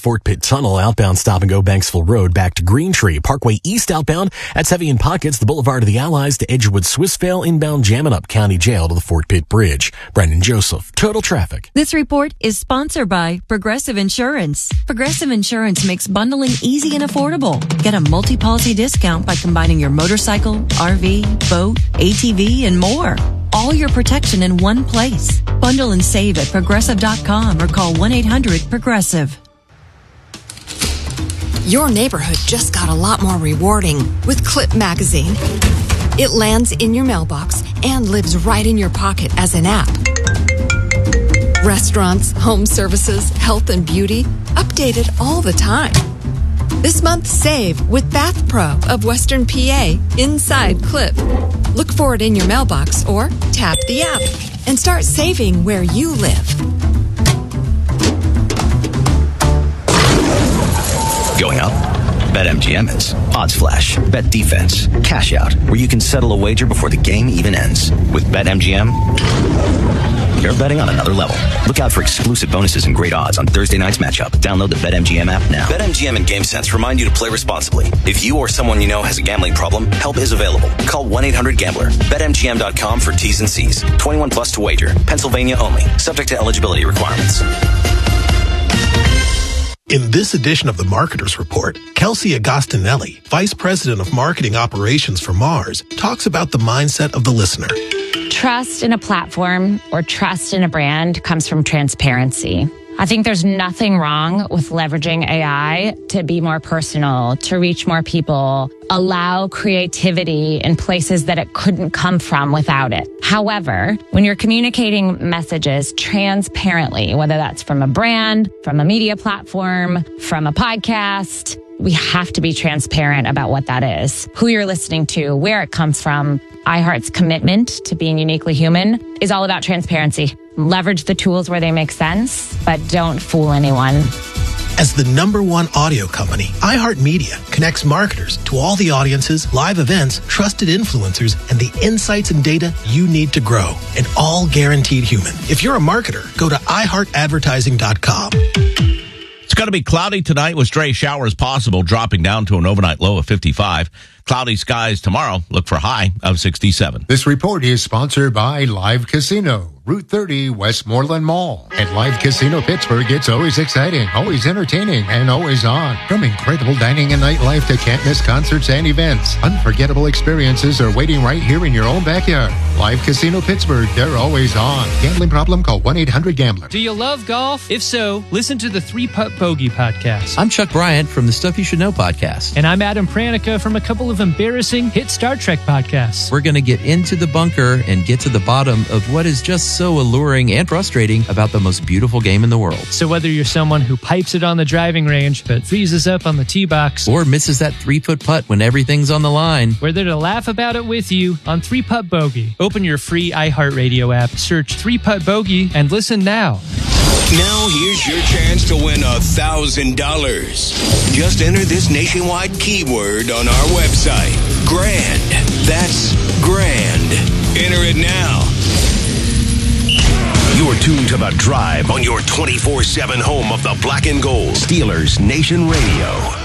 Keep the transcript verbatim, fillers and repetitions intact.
Fort Pitt Tunnel, outbound stop and go Banksville Road back to Green Tree. Parkway East outbound at Sevier Pockets, the Boulevard of the Allies to Edgewood Swissvale, inbound jamming up County Jail to the Fort Pitt Bridge. Brendan Joseph, Total Traffic. This report is sponsored by Progressive Insurance. Progressive Insurance makes bundling easy and affordable. Get a multi-policy discount by combining your motorcycle, R V, boat, A T V, and more. All your protection in one place. Bundle and save at progressive dot com or call one eight hundred progressive. Your neighborhood just got a lot more rewarding with Clip Magazine. It lands in your mailbox and lives right in your pocket as an app. Restaurants, home services, health and beauty, updated all the time. This month, save with Bath Pro of Western P A inside Clip. Look for it in your mailbox or tap the app and start saving where you live. Going up? BetMGM is. Odds Flash, Bet Defense, Cash Out, where you can settle a wager before the game even ends. With BetMGM, you're betting on another level. Look out for exclusive bonuses and great odds on Thursday night's matchup. Download the BetMGM app now. BetMGM and GameSense remind you to play responsibly. If you or someone you know has a gambling problem, help is available. Call one eight hundred gambler. Bet M G M dot com for T's and C's. twenty-one plus to wager. Pennsylvania only. Subject to eligibility requirements. In this edition of the Marketers Report, Kelsey Agostinelli, Vice President of Marketing Operations for Mars, talks about the mindset of the listener. Trust in a platform or trust in a brand comes from transparency. I think there's nothing wrong with leveraging A I to be more personal, to reach more people, allow creativity in places that it couldn't come from without it. However, when you're communicating messages transparently, whether that's from a brand, from a media platform, from a podcast, we have to be transparent about what that is, who you're listening to, where it comes from. iHeart's commitment to being uniquely human is all about transparency. Leverage the tools where they make sense, but don't fool anyone. As the number one audio company, iHeartMedia connects marketers to all the audiences, live events, trusted influencers, and the insights and data you need to grow. And all guaranteed human. If you're a marketer, go to i heart advertising dot com. It's going to be cloudy tonight with stray showers possible, dropping down to an overnight low of fifty-five. Cloudy skies tomorrow. Look for a high of sixty-seven. This report is sponsored by Live Casino, Route thirty, Westmoreland Mall. At Live Casino Pittsburgh, it's always exciting, always entertaining, and always on. From incredible dining and nightlife to can't-miss concerts and events, unforgettable experiences are waiting right here in your own backyard. Live Casino Pittsburgh, they're always on. Gambling problem? Call one eight hundred gambler. Do you love golf? If so, listen to the Three Putt Bogey podcast. I'm Chuck Bryant from the Stuff You Should Know podcast. And I'm Adam Pranica from a couple of embarrassing hit Star Trek podcasts. We're going to get into the bunker and get to the bottom of what is just so alluring and frustrating about the most beautiful game in the world. So whether you're someone who pipes it on the driving range but freezes up on the tee box, or misses that three-foot putt when everything's on the line, we're there to laugh about it with you on Three Putt Bogey. Open your free iHeartRadio app, search Three Putt Bogey, and listen now. Now here's your chance to win a thousand dollars. Just enter this nationwide keyword on our website. Grand. That's grand. Enter it now. You're tuned to The Drive on your twenty-four seven home of the Black and Gold. Steelers Nation Radio.